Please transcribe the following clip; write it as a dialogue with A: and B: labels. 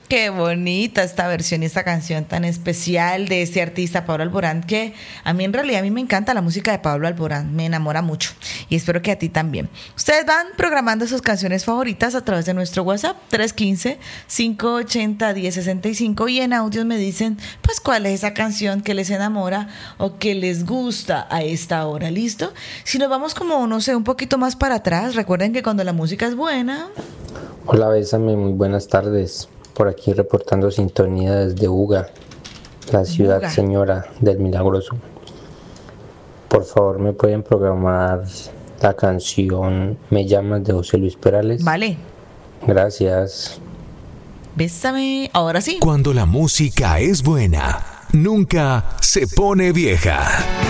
A: Qué bonita esta versión y esta canción tan especial de este artista Pablo Alborán, que a mí en realidad a mí me encanta la música de Pablo Alborán, me enamora mucho y espero que a ti también. Ustedes van programando sus canciones favoritas a través de nuestro WhatsApp 315-580-1065 y en audios me dicen pues cuál es esa canción que les enamora o que les gusta a esta hora, ¿listo? Si nos vamos como, no sé, un poquito más para atrás, recuerden que cuando la música es buena...
B: Hola, Bésame, muy buenas tardes. Por aquí reportando sintonía desde Buga, la ciudad
A: Buga.
B: señora del Milagroso. Por favor, ¿me pueden programar la canción Me llamas de José Luis Perales?
A: Vale,
B: Gracias.
A: bésame, ahora sí.
C: Cuando la música es buena, nunca se pone vieja.